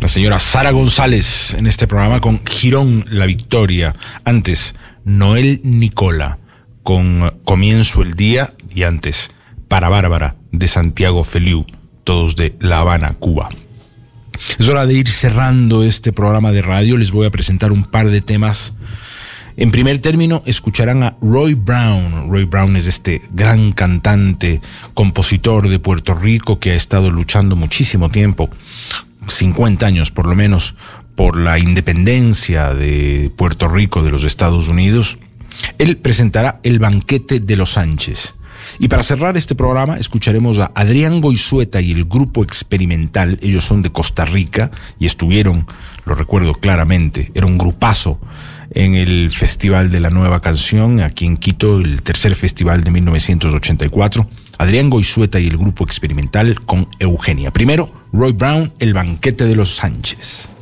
señora Sara González en este programa con Girón La Victoria. Antes, Noel Nicola con Comienzo el Día, y antes, Para Bárbara de Santiago Feliu, todos de La Habana, Cuba. Es hora de ir cerrando este programa de radio. Les voy a presentar un par de temas. En primer término, escucharán a Roy Brown. Roy Brown es este gran cantante, compositor de Puerto Rico que ha estado luchando muchísimo tiempo, 50 años por lo menos, por la independencia de Puerto Rico de los Estados Unidos. Él presentará El Banquete de los Sánchez. Y para cerrar este programa escucharemos a Adrián Goizueta y el Grupo Experimental. Ellos son de Costa Rica y estuvieron, lo recuerdo claramente, era un grupazo en el Festival de la Nueva Canción aquí en Quito, el tercer festival de 1984. Adrián Goizueta y el Grupo Experimental con Eugenia. Primero, Roy Brown, El Banquete de los Sánchez.